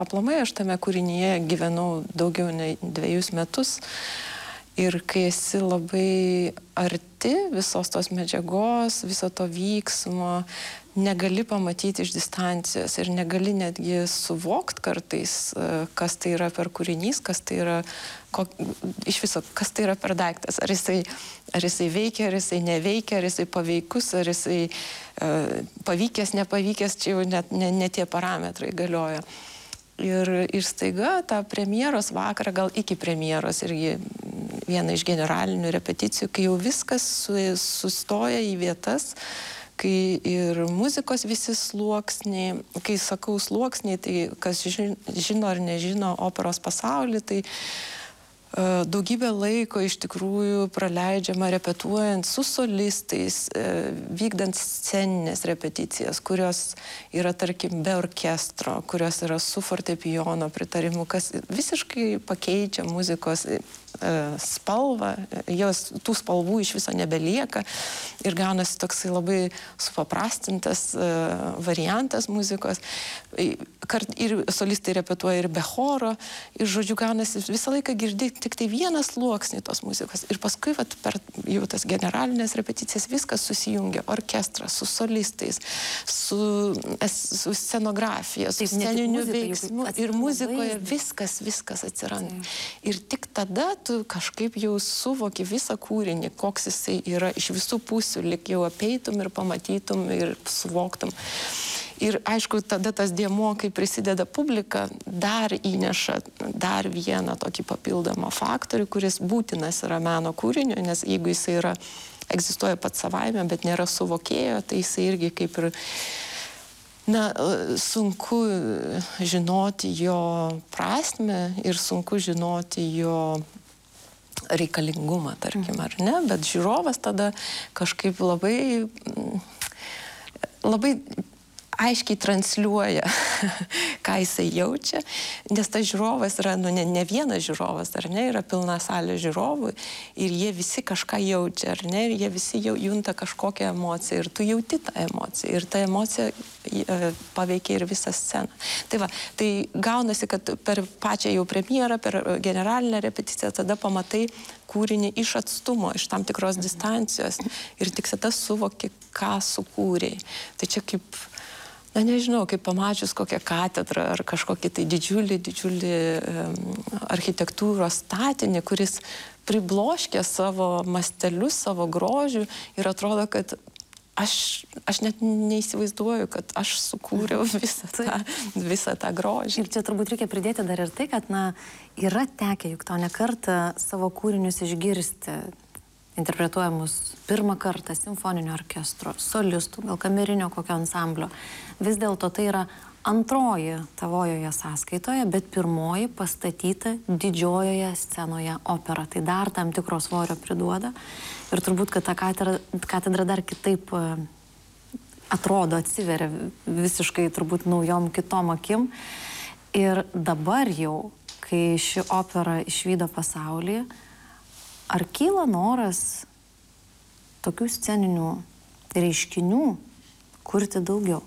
Aplamai aš tame kūrinyje gyvenau daugiau nei 2 metus ir kai esi labai arti visos tos medžiagos, viso to vyksmo, negali pamatyti iš distancijos ir negali netgi suvokti kartais, kas tai yra per kūrinys, kas tai yra, iš viso, kas tai yra per daiktas. Ar jisai veikia, ar jisai neveikia, ar jisai paveikus, ar jisai pavykęs, nepavykęs, čia jau net ne tie parametrai galioja. Ir staiga tą premjeros vakarą, gal iki premjeros, irgi viena iš generalinių repeticijų, kai jau viskas sustoja į vietas, kai ir muzikos visi sluoksniai, kai sakau sluoksniai, tai kas žino ar nežino operos pasaulį, tai daugybę laiko iš tikrųjų praleidžiama repetuojant su solistais, vykdant sceninės repeticijas, kurios yra, tarkim, be orkestro, kurios yra su fortepijono pritarimu, kas visiškai pakeičia muzikos spalvą, tų spalvų iš viso nebelieka ir gaunasi toksai labai supaprastintas variantas muzikos. Ir solistai repetuoja ir be choro, ir žodžiu gaunasi visą laiką girdi tik tai vienas sluoksnį tos muzikos. Ir paskui per jau tas generalinės repeticijas viskas susijungia. Orkestras, su solistais, su scenografija, su sceniniu veiksmu. Ir muzikoje viskas atsiranda. Ir tik tada tu kažkaip jau suvoki visą kūrinį, koks jisai yra iš visų pusių, lyg jau apeitum ir pamatytum ir suvoktum. Ir aišku, tada tas dėmuo, kai prisideda publika, dar įneša dar vieną tokį papildomą faktorių, kuris būtinas yra meno kūrinio, nes jeigu jisai egzistuoja pats savaime, bet nėra suvokėjo, tai jisai irgi kaip ir, sunku žinoti jo prasmę ir sunku žinoti jo reikalingumą, tarkim, ar ne, bet žiūrovas tada kažkaip labai aiškiai transliuoja, ką jisai jaučia, nes tas žiūrovas yra, ne vienas žiūrovas, ar ne, yra pilna salė žiūrovų ir jie visi kažką jaučia, ar ne, ir jie visi jau junta kažkokią emociją ir tu jauti tą emociją ir ta emocija paveikia ir visą sceną. Tai va, tai gaunasi, kad per pačią jau premjerą, per generalinę repeticiją tada pamatai kūrinį iš atstumo, iš tam tikros distancijos ir tik tada suvoki, ką sukūrei. Tai čia kaip, nežinau, kaip pamačius kokią katedrą ar kažkokį tai didžiulį architektūros statinį, kuris pribloškia savo mastelius, savo grožių ir atrodo, kad aš net neįsivaizduoju, kad aš sukūriau visą tą grožį. Ir čia turbūt reikia pridėti dar ir tai, kad, yra tekę juk to ne kartą savo kūrinius išgirsti, interpretuojamus pirmą kartą simfoninio orkestro, solistų, gal kamerinio kokio ansamblio. Vis dėlto tai yra antroji tavojoje sąskaitoje, bet pirmoji pastatyta didžiojoje scenoje opera. Tai dar tam tikro svorio priduoda. Ir turbūt, kad ta katedra dar kitaip atrodo, atsiveria visiškai turbūt naujom kitom akim. Ir dabar jau, kai ši opera išvydo pasaulį, ar kyla noras tokių sceninių reiškinių kurti daugiau?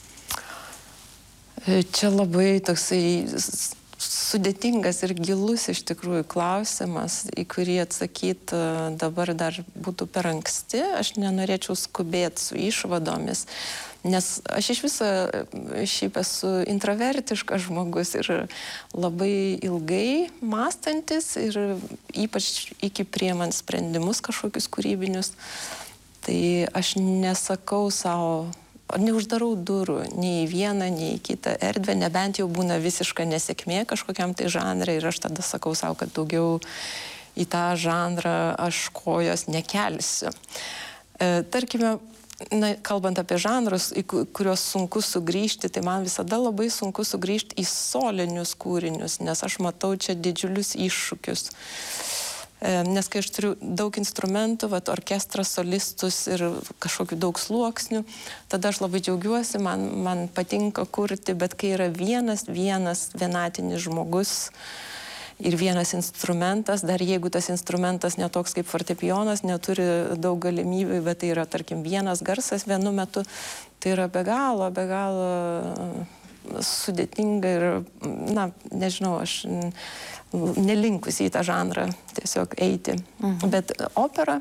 Čia labai toksai sudėtingas ir gilus iš tikrųjų klausimas, į kurį atsakyti dabar dar būtų per anksti. Aš nenorėčiau skubėti su išvadomis, nes aš iš viso šiaip esu introvertiškas žmogus ir labai ilgai mąstantis ir ypač iki priimant sprendimus kažkokius kūrybinius. Tai aš nesakau savo, neuždarau durų nei į vieną, nei į kitą erdvę, nebent jau būna visiška nesėkmė kažkokiam tai žanre ir aš tada sakau savo, kad daugiau į tą žanrą aš kojos nekelsiu. Tarkime, kalbant apie žanrus, į kuriuos sunku sugrįžti, tai man visada labai sunku sugrįžti į solinius kūrinius, nes aš matau čia didžiulius iššūkius. Nes kai aš turiu daug instrumentų, orkestras, solistus ir kažkokių daug sluoksnių, tada aš labai džiaugiuosi, man patinka kurti, bet kai yra vienas vienatinis žmogus ir vienas instrumentas, dar jeigu tas instrumentas netoks kaip fortepijonas, neturi daug galimybių, bet tai yra, tarkim, vienas garsas vienu metu, tai yra be galo sudėtinga ir, na, nežinau, aš nelinkusi į tą žanrą tiesiog eiti. Bet opera,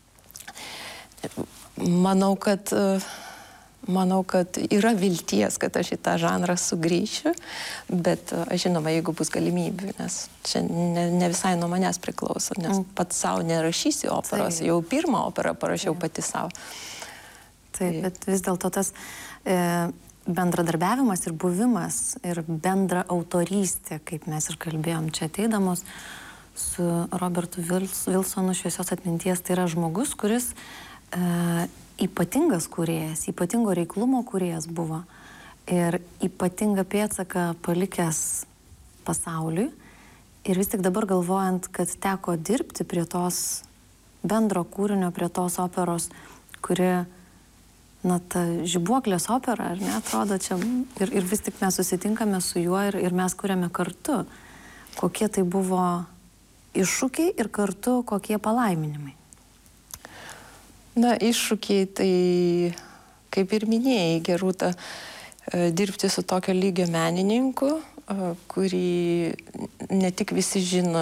manau, kad yra vilties, kad aš į tą žanrą sugrįšiu, bet žinoma, jeigu bus galimybių, nes čia ne visai nuo manęs priklauso, nes pats savo nerašysiu operos, jau pirmą operą parašiau pati savo. Taip, bet vis dėlto tas bendradarbiavimas ir buvimas ir bendra autorystė, kaip mes ir kalbėjom čia ateidamos su Robertu Wilsonu šviesios atminties, tai yra žmogus, kuris ypatingas kūrėjas, ypatingo reiklumo kūrėjas buvo ir ypatingą pėdsaką palikęs pasauliui. Ir vis tik dabar galvojant, kad teko dirbti prie tos bendro kūrinio, prie tos operos, kuri, na, ta Žibuoklės opera, ar ne, atrodo čia, ir vis tik mes susitinkame su juo ir mes kuriame kartu. Kokie tai buvo iššūkiai ir kartu kokie palaiminimai? Na, iššūkiai, tai, kaip ir minėjai, Gerūta, dirbti su tokio lygio menininku, kurį ne tik visi žino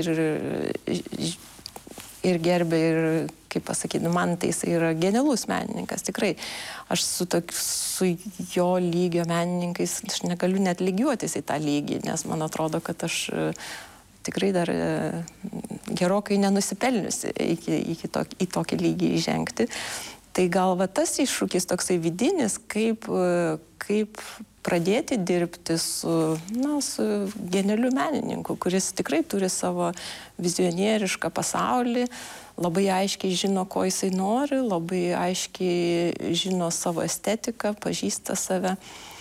ir gerbė, ir, kaip pasakyti, man tai jis yra genialus menininkas, tikrai. Aš su jo lygio menininkais, aš negaliu net lygiuotis į tą lygį, nes man atrodo, kad aš tikrai dar gerokai nenusipelniusi į tokį lygį įžengti. Tai gal va tas iššūkis toksai vidinis, kaip pradėti dirbti su genialiu menininku, kuris tikrai turi savo vizionierišką pasaulį, labai aiškiai žino, ko jisai nori, labai aiškiai žino savo estetiką, pažįsta save.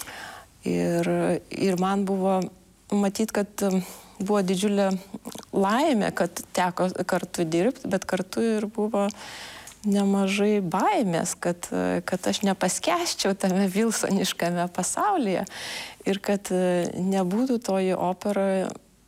Ir man buvo matyti, kad buvo didžiulė laimė, kad teko kartu dirbti, bet kartu ir buvo nemažai baimės, kad aš nepaskęsčiau tame vilsoniškame pasaulyje ir kad nebūtų toji opera,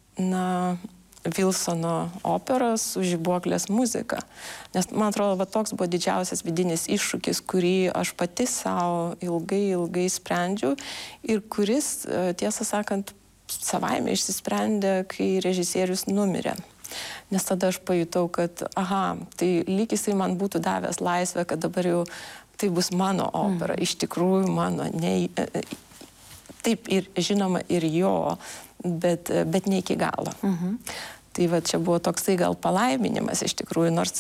Wilsono opera su Žibuoklės muzika. Nes, man atrodo, va, toks buvo didžiausias vidinis iššūkis, kurį aš pati savo ilgai sprendžiau ir kuris, tiesą sakant, savaime išsisprendė, kai režisierius numirė. Nes tada aš pajutau, kad, tai lyg jisai man būtų davęs laisvę, kad dabar jau tai bus mano opera, iš tikrųjų mano. Taip, ir žinoma, ir jo, bet ne iki galo. Tai va, čia buvo toksai gal palaiminimas iš tikrųjų, nors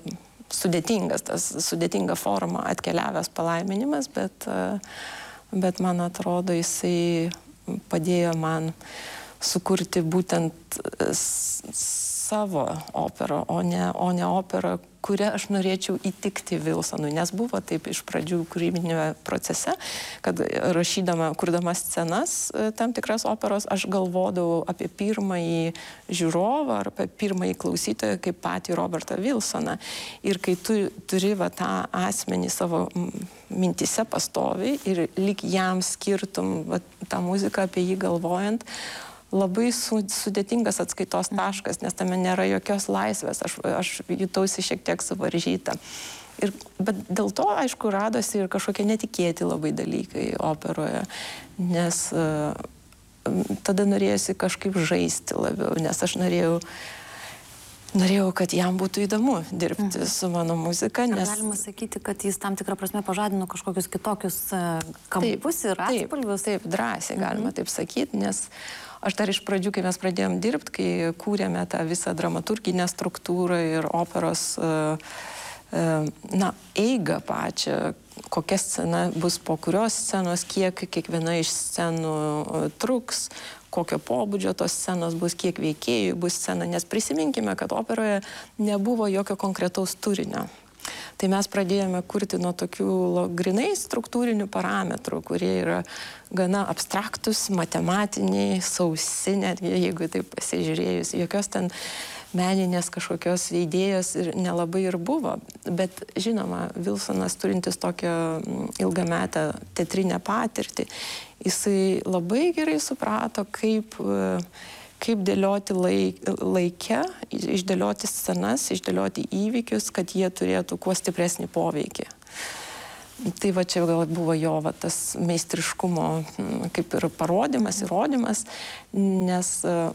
sudėtinga forma atkeliavęs palaiminimas, bet man atrodo, jisai padėjo man sukurti būtent savo operą, o ne operą, kurią aš norėčiau įtikti Wilsonui. Nes buvo taip iš pradžių kūrybinėme procese, kad kurdama scenas tam tikras operos, aš galvodavau apie pirmąjį žiūrovą ar apie pirmąjį klausytoją kaip patį Robertą Wilsoną. Ir kai tu turi va, tą asmenį savo mintise pastoviai ir lyg jam skirtum va, tą muziką apie jį galvojant, labai sudėtingas atskaitos taškas, nes tame nėra jokios laisvės, aš jutausi šiek tiek suvaržyta. Bet dėl to, aišku, radosi ir kažkokie netikėti labai dalykai operoje, nes tada norėjusi kažkaip žaisti labiau, nes aš norėjau, kad jam būtų įdomu dirbti su mano muzika. Nes galima sakyti, kad jis tam tikrą prasme pažadino kažkokius kitokius kampus ir atspalvius. Taip, drąsiai galima taip sakyti, nes aš dar iš pradžių, kai mes pradėjom dirbti, kai kūrėme tą visą dramaturginę struktūrą ir operos eigą pačią, kokia scena bus po kurios scenos, kiek kiekviena iš scenų truks, kokio pobūdžio tos scenos bus, kiek veikėjų bus scena, nes prisiminkime, kad operoje nebuvo jokio konkretaus turinio. Tai mes pradėjome kurti nuo tokių grinai struktūrinių parametrų, kurie yra gana abstraktus, matematiniai, sausi, netgi jeigu taip pasižiūrėjus, jokios ten meninės kažkokios idėjos ir nelabai ir buvo. Bet žinoma, Wilsonas turintis tokią ilgametę teatrinę patirtį, jisai labai gerai suprato, kaip dėlioti laike, išdėlioti scenas, išdėlioti įvykius, kad jie turėtų kuo stipresnį poveikį. Tai va čia gal buvo jo va, tas meistriškumo kaip ir parodymas, įrodymas, nes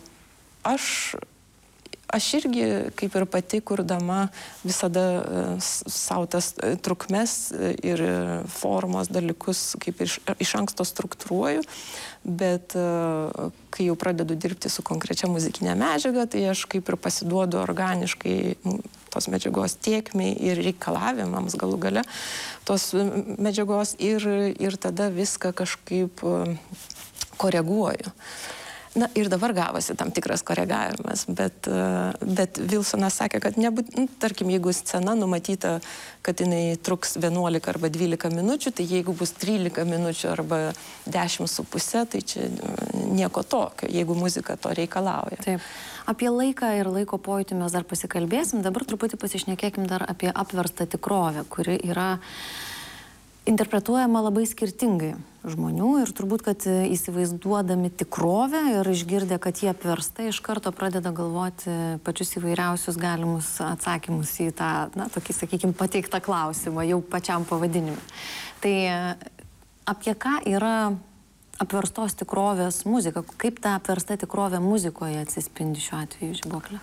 aš irgi, kaip ir pati kurdama, visada savo tas trukmes ir formos dalykus kaip iš anksto struktūruoju, bet kai jau pradedu dirbti su konkrečia muzikinė medžiaga, tai aš kaip ir pasiduodu organiškai tos medžiagos tėkmei ir reikalavimams galų gale tos medžiagos ir tada viską kažkaip koreguoju. Na ir dabar gavosi tam tikras koregavimas, bet Vilsonas sakė, kad tarkim, jeigu scena numatyta, kad jinai truks 11 arba 12 minučių, tai jeigu bus 13 minučių arba 10,5, tai čia nieko tokio, jeigu muzika to reikalauja. Taip. Apie laiką ir laiko pojūtį mes dar pasikalbėsim, dabar truputį pasišnekėkim dar apie apverstą tikrovę, kuri yra interpretuojama labai skirtingai žmonių ir turbūt, kad įsivaizduodami tikrovę ir išgirdę, kad jie apversta, iš karto pradeda galvoti pačius įvairiausius galimus atsakymus į tą, na, tokį, sakykime, pateiktą klausimą jau pačiam pavadinimui. Tai apie ką yra apverstos tikrovės muzika? Kaip ta apversta tikrovė muzikoje atsispindi šiuo atveju, Žibuoklė?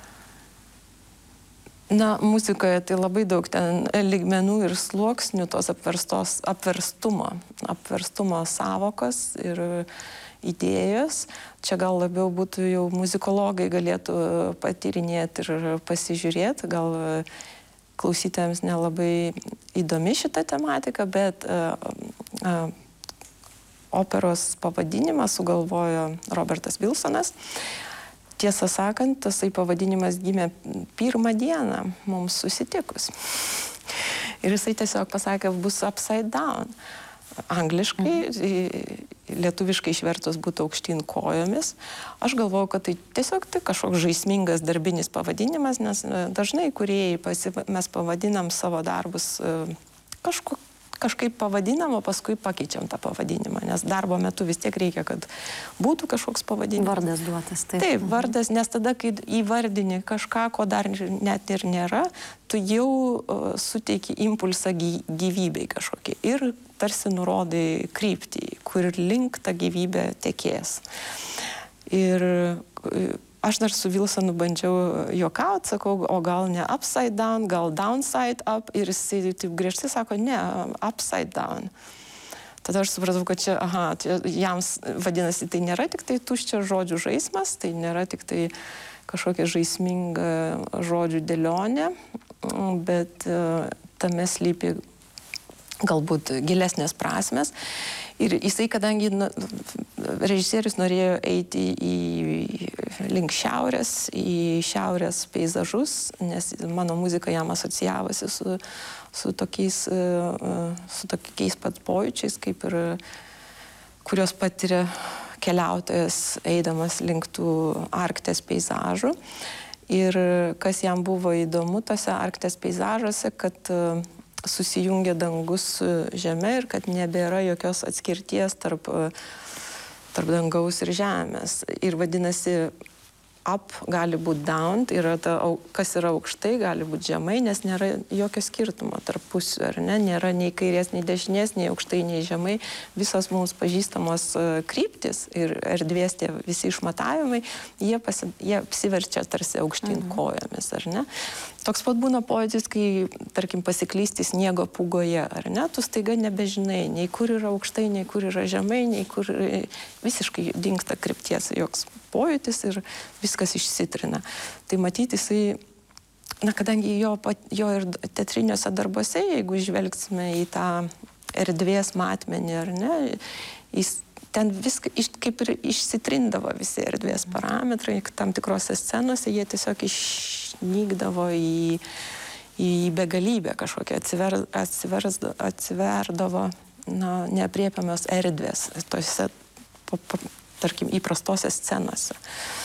Na, muzikoje tai labai daug ten lygmenų ir sluoksnių tos apverstumo savokos ir idėjos. Čia gal labiau būtų jau muzikologai galėtų patyrinėti ir pasižiūrėti, gal klausytojams nelabai įdomi šita tematika, bet operos pavadinimą sugalvojo Robertas Vilsonas. Tiesą sakant, tasai pavadinimas gimė pirmą dieną mums susitikus. Ir jisai tiesiog pasakė, bus upside down. Angliškai, lietuviškai išvertus būtų aukštyn kojomis. Aš galvojau, kad tai tiesiog tai kažkoks žaismingas darbinis pavadinimas, nes dažnai kūrėjai mes pavadinam savo darbus kažkaip pavadinam, o paskui pakeičiam tą pavadinimą, nes darbo metu vis tiek reikia, kad būtų kažkoks pavadinimas. Vardas duotas, taip. Taip, vardas, nes tada, kai įvardini kažką, ko dar net ir nėra, tu jau suteiki impulsą gyvybei kažkokį ir tarsi nurodai kryptį, kur link ta gyvybė tekės. Ir aš dar su Vilsonu bandžiau juokauti, sakau, o gal ne upside down, gal downside up, ir jis taip griežtai sako, ne, upside down. Tada aš supratau, kad čia, jam vadinasi, tai nėra tik tai tuščias žodžių žaismas, tai nėra tik tai kažkokia žaisminga žodžių dėlionė, bet tame slypi galbūt gilesnės prasmės. Ir jisai, kadangi režisierius norėjo eiti link šiaurės, į šiaurės peizažus, nes mano muzika jam asocijavosi su tokiais pat pojūčiais, kaip ir kurios patiria keliautojas eidamas link tų Arktės peizažų. Ir kas jam buvo įdomu tose Arktės peizažuose, kad susijungia dangus su žeme ir kad nebėra jokios atskirties tarp dangaus ir žemės. Ir vadinasi, up gali būti down, tai yra kas yra aukštai, gali būti žemai, nes nėra jokio skirtumo tarp pusių, ar ne? Nėra nei kairės, nei dešinės, nei aukštai, nei žemai. Visos mums pažįstamos kryptis ir erdvės tie visi išmatavimai, jie apsiverčia tarsi aukštyn kojomis, ar ne? Toks pat būna pojūtis, kai, tarkim, pasiklysti sniego pūgoje, ar ne? Tu staiga nebežinai, nei kur yra aukštai, nei kur yra žemai, nei kur visiškai dingsta krypties joks pojūtis ir viskas išsitrina. Tai matyti jisai, na, kadangi jo ir teatriniuose darbuose, jeigu žvelgsime į tą erdvės matmenį, ar ne, jis ten viską kaip ir išsitrindavo visi erdvės parametrai, tam tikrose scenose jie tiesiog išnykdavo į begalybę kažkokią, atsiverdavo neapriepiamos erdvės tose, tarkim, įprastose scenose.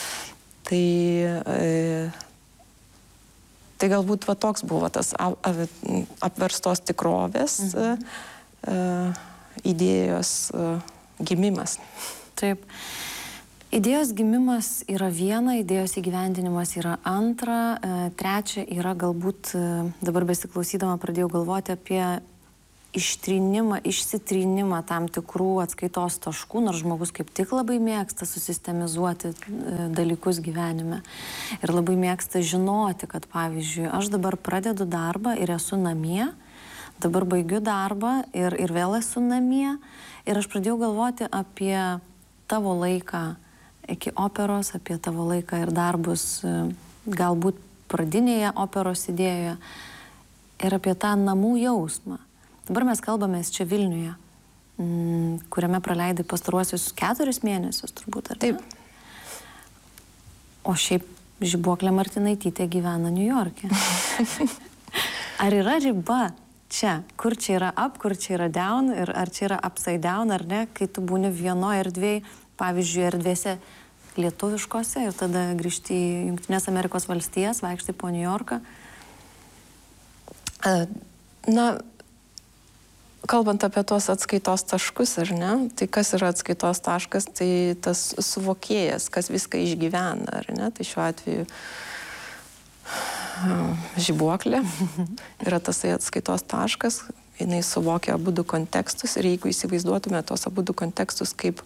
Tai galbūt va toks buvo tas apverstos tikrovės idėjos gimimas. Taip. Idėjos gimimas yra viena, idėjos įgyvendinimas yra antra, trečia yra galbūt, dabar besiklausydama pradėjau galvoti apie išsitrynimą tam tikrų atskaitos taškų, nors žmogus kaip tik labai mėgsta susistemizuoti dalykus gyvenime. Ir labai mėgsta žinoti, kad pavyzdžiui, aš dabar pradedu darbą ir esu namie, dabar baigiu darbą ir vėl esu namie. Ir aš pradėjau galvoti apie tavo laiką iki operos, apie tavo laiką ir darbus galbūt pradinėje operos idėjoje ir apie tą namų jausmą. Dabar mes kalbamės čia Vilniuje, kuriame praleidai pastaruosius 4 mėnesius, turbūt, ar ne? Taip. O šiaip Žibuoklė Martinaitytė gyvena Niujorke. Ar yra riba čia? Kur čia yra up, kur čia yra down, ir ar čia yra upside down, ar ne? Kai tu būni vienoje erdvėje, pavyzdžiui, erdvėse lietuviškose ir tada grįžti į Jungtinės Amerikos valstijas, vaikštai po Niujorką. Na, kalbant apie tuos atskaitos taškus, ar ne, tai kas yra atskaitos taškas, tai tas suvokėjas, kas viską išgyvena, ar ne, tai šiuo atveju Žibuoklė yra tasai atskaitos taškas, jinai suvokia abudu kontekstus ir jeigu įsivaizduotume tos abudu kontekstus kaip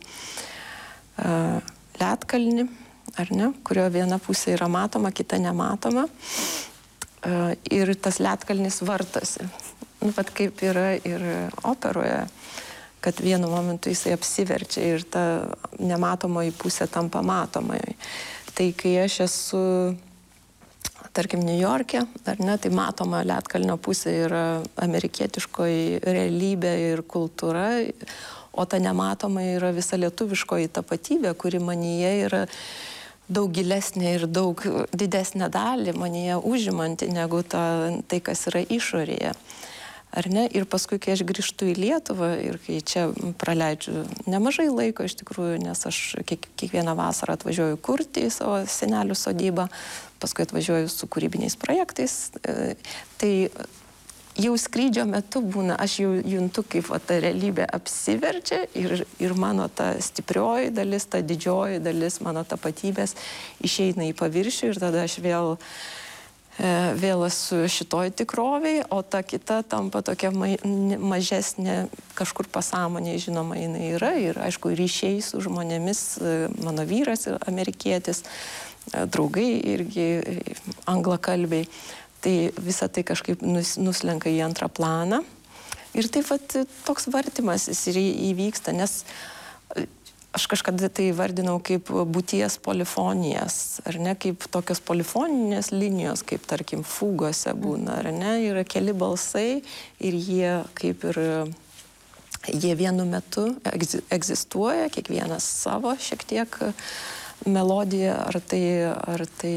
ledkalnį, ar ne, kurio viena pusė yra matoma, kita nematoma, ir tas ledkalnis vartasi. Nu, pat kaip yra ir operoje, kad vienu momentu jisai apsiverčia ir ta nematomoji pusė tampa matomoji. Tai kai aš esu, tarkim, Niujorke, ar ne, tai matoma ledkalnio pusė yra amerikietiškoji realybė ir kultūra, o ta nematoma yra visa lietuviškoji tapatybė, kuri manyje yra daug gilesnė ir daug didesnė dalį manyje užimanti negu tai, kas yra išorėje. Ar ne? Ir paskui, kai aš grįžtu į Lietuvą ir kai čia praleidžiu nemažai laiko iš tikrųjų, nes aš kiekvieną vasarą atvažiuoju kurti į savo senelių sodybą, paskui atvažiuoju su kūrybiniais projektais, tai jau skrydžio metu būna, aš jau juntu, kaip ta realybė apsiverčia ir mano ta stiprioji dalis, ta didžioji dalis mano tapatybės išeina į paviršių ir tada aš vėl esu šitoj tikroviai, o ta kita tampa tokia mažesnė kažkur pasąmonėje, žinoma, jinai yra ir, aišku, ryšiai su žmonėmis, mano vyras amerikietis, draugai irgi anglakalbiai, tai visa tai kažkaip nuslenka į antrą planą ir taip pat toks vartymas jis ir įvyksta, nes aš kažkada tai vardinau kaip būties polifonijas, ar ne, kaip tokios polifoninės linijos, kaip tarkim fugose būna, ar ne, yra keli balsai ir jie kaip ir, jie vienu metu egzistuoja, kiekvienas savo šiek tiek melodiją, ar tai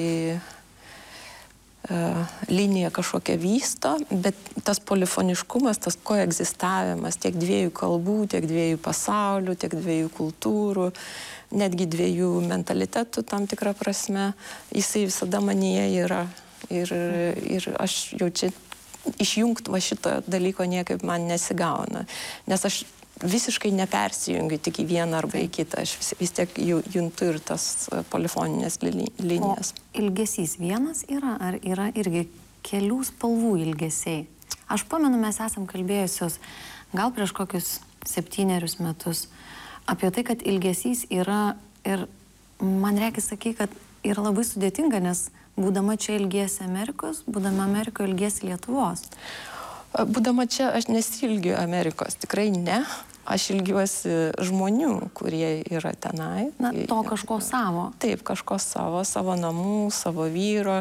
linija kažkokia vysto, bet tas polifoniškumas, tas koegzistavimas tiek dviejų kalbų, tiek dviejų pasaulių, tiek dviejų kultūrų, netgi dviejų mentalitetų tam tikrą prasme, jisai visada manyje yra. Ir aš jau čia išjungti va šito dalyko niekaip man nesigauna, nes aš visiškai nepersijungiu tik į vieną arba į kitą, aš vis tiek juntu ir tas polifoninės linijas. O ilgesys vienas yra, ar yra irgi kelių spalvų ilgesiai? Aš pamenu, mes esam kalbėjusios gal prieš kokius 7 metus apie tai, kad ilgesys yra, ir man reikia sakyti, kad yra labai sudėtinga, nes būdama čia ilgiesi Amerikos, būdama Amerikoje ilgiesi Lietuvos. Būdama čia aš nesilgiu Amerikos, tikrai ne. Aš ilgiuosi žmonių, kurie yra tenai. Na, to kažko savo. Taip, kažko savo namų, savo vyro.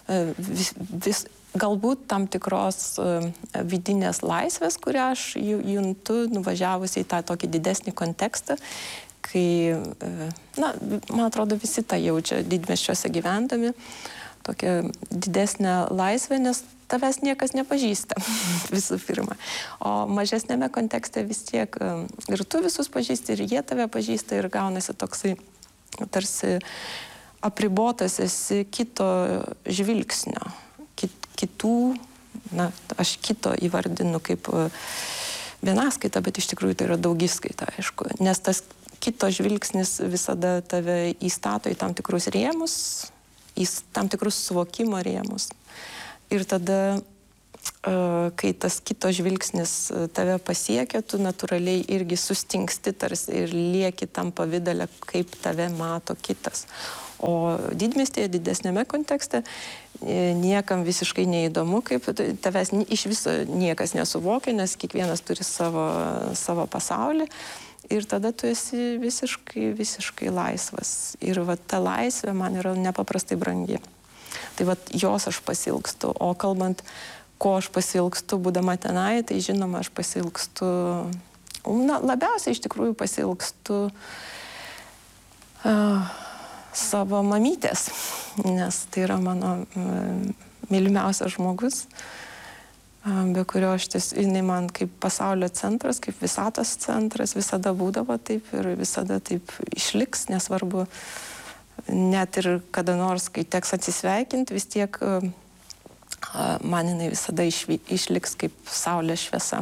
Galbūt tam tikros vidinės laisvės, kurią aš juntu, nuvažiavusi į tą tokį didesnį kontekstą, kai, na, man atrodo, visi tą jaučia didmiesčiuose gyvendami. Tokia didesnė laisvė, nes tavęs niekas nepažįsta visų pirma. O mažesnėme kontekste vis tiek ir tu visus pažįsti, ir jie tave pažįsta ir gaunasi toksai tarsi apribotas esi kito žvilgsnio. Kitų, na, aš kito įvardinu kaip vienaskaita, bet iš tikrųjų tai yra daugiskaita, aišku. Nes tas kito žvilgsnis visada tave įstato į tam tikrus rėmus, į tam tikrus suvokimo rėmus. Ir tada kai tas kito žvilgsnis tave pasiekia, tu natūraliai irgi sustingsti tarsi ir lieki tam pavidale, kaip tave mato kitas. O didmiestyje, didesnėme kontekste, niekam visiškai neįdomu, kaip tavęs iš viso niekas nesuvokia, nes kiekvienas turi savo pasaulį ir tada tu esi visiškai laisvas. Ir va, ta laisvė man yra nepaprastai brangi. Tai va, jos aš pasilgstu. O kalbant, ko aš pasilgstu, būdama tenai, tai žinoma, aš pasilgstu, labiausiai iš tikrųjų pasilgstu savo mamytės, nes tai yra mano mylimiausias žmogus, be kurio jinai man kaip pasaulio centras, kaip visatos centras visada būdavo taip ir visada taip išliks, nesvarbu, net ir kada nors, kai teks atsisveikinti, vis tiek man jinai visada išliks kaip saulės šviesa.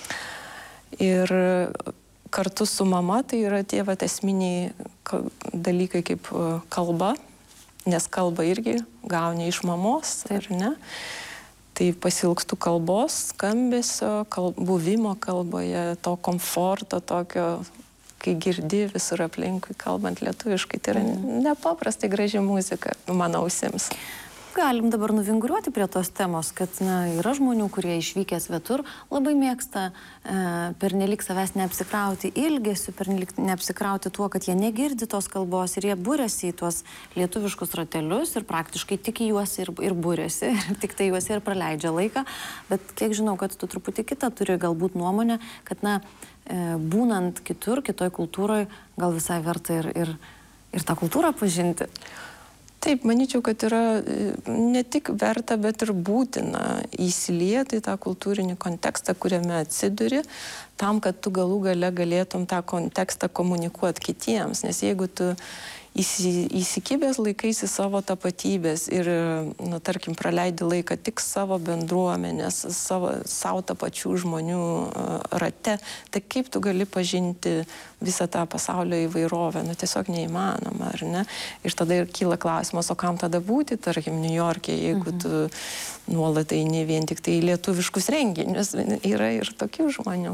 Ir kartu su mama tai yra tie vat esminiai dalykai kaip kalba, nes kalbą irgi gauni iš mamos, ar ne? Tai pasilgstu kalbos, skambesio, buvimo kalboje, to komforto tokio, kai girdi visur aplinkui kalbant lietuviškai. Tai yra nepaprastai graži muzika mano ausims. Galim dabar nuvinguriuoti prie tos temos, kad yra žmonių, kurie išvykę svetur labai mėgsta pernelik savęs neapsikrauti ilgesiu, pernelik neapsikrauti tuo, kad jie negirdi tos kalbos ir jie būrėsi į tuos lietuviškus ratelius ir praktiškai tik į juos ir būrėsi, tik tai juos ir praleidžia laiką. Bet kiek žinau, kad tu truputį kitą turi galbūt nuomonę, kad būnant kitur, kitoj kultūroje, gal visai verta ir tą kultūrą pažinti. Taip, manyčiau, kad yra ne tik verta, bet ir būtina įsilieti į tą kultūrinį kontekstą, kuriame atsiduri, tam, kad tu galų gale galėtum tą kontekstą komunikuoti kitiems. Nes jeigu tu įsikibęs laikaisi savo tapatybės ir, tarkim, praleidi laiką tik savo bendruomenės, savo tapačių žmonių rate, tai kaip tu gali pažinti visą tą pasaulio įvairovę? Tiesiog neįmanoma, ar ne? Ir tada ir kyla klausimas, o kam tada būti, tarkim, New York'e, jeigu tu nuolat eini vien tik tai lietuviškus renginius, yra ir tokių žmonių.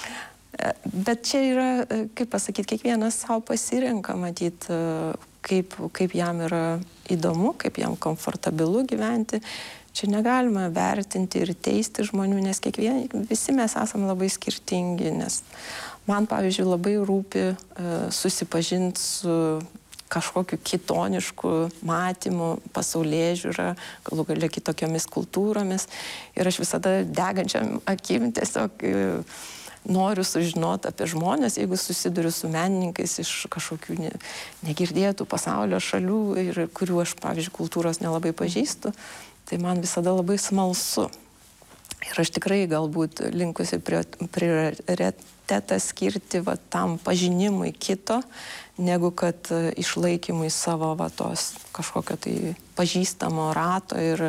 Bet čia yra, kaip pasakyti, kiekvienas savo pasirenka, matyt, kaip jam yra įdomu, kaip jam komfortabilu gyventi. Čia negalima vertinti ir teisti žmonių, nes visi mes esame labai skirtingi, nes man, pavyzdžiui, labai rūpi susipažinti su kažkokiu kitonišku matymu, pasaulėžiūra, galų gale kitokiomis kultūromis. Ir aš visada degančiam akim tiesiog noriu sužinoti apie žmonės, jeigu susiduriu su menininkais iš kažkokių negirdėtų pasaulio šalių ir kurių aš, pavyzdžiui, kultūros nelabai pažįstu, tai man visada labai smalsu. Ir aš tikrai galbūt linkusi prioritetą skirti tam pažinimui kito, negu kad išlaikymui savo tos kažkokio tai pažįstamo rato ir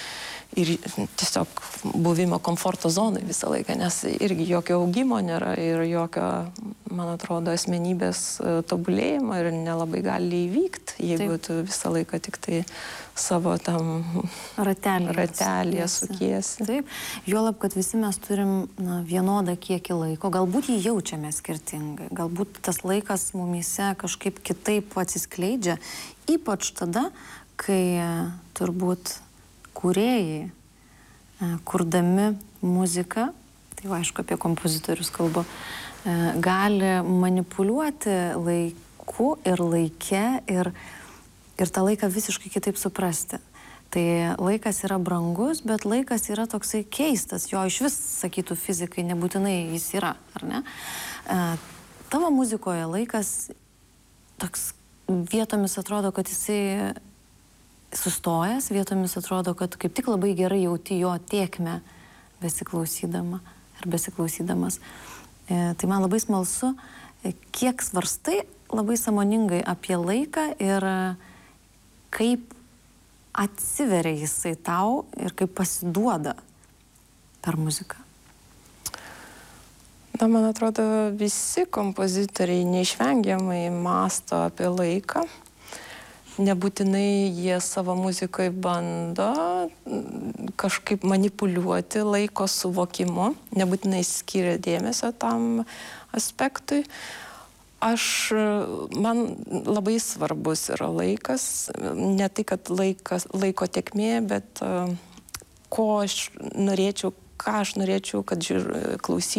tiesiog buvimo komforto zonai visą laiką, nes irgi jokio augimo nėra ir jokio, man atrodo, asmenybės tobulėjimo ir nelabai gali įvykti, jeigu tu visą laiką tik tai savo tam ratelėje sukiesi. Taip, juolab, kad visi mes turim vienodą kiekį laiko, galbūt jį jaučiame skirtingai, galbūt tas laikas mumyse kažkaip kitaip atsiskleidžia, ypač tada, kai turbūt kūrėjai, kurdami muziką, tai aišku, apie kompozitorius kalbu, gali manipuliuoti laiku ir laike ir tą laiką visiškai kitaip suprasti. Tai laikas yra brangus, bet laikas yra toksai keistas, jo iš vis, sakytų fizikai, nebūtinai jis yra, ar ne? Tavo muzikoje laikas toks vietomis atrodo, kad jisai sustojęs, vietomis atrodo, kad kaip tik labai gerai jauti jo tėkmę besiklausydama ar besiklausydamas. Tai man labai smalsu, kiek svarstai labai sąmoningai apie laiką ir kaip atsiveria jisai tau ir kaip pasiduoda per muziką. Man atrodo, visi kompozitoriai neišvengiamai mąsto apie laiką. nebūtinai jie savo muzikoje bando kažkaip manipuliuoti laiko suvokimu, nebūtinai skiria dėmesio tam aspektui. Man labai svarbus yra laikas, ne tai, kad laiko tėkmė, bet ką aš norėčiau, kad klausytojas